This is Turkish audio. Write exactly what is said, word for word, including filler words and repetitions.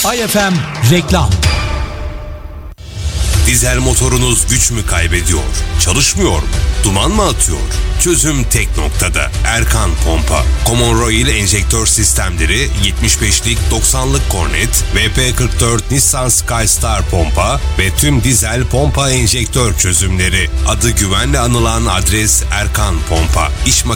Ay F M reklam. Dizel motorunuz güç mü kaybediyor? Çalışmıyor mu? Duman mı atıyor? Çözüm tek noktada. Erkan Pompa. Common Rail enjektör sistemleri, yetmiş beşlik doksanlık kornet, V P kırk dört Nissan Skystar pompa ve tüm dizel pompa enjektör çözümleri. Adı güvenle anılan adres Erkan Pompa. İş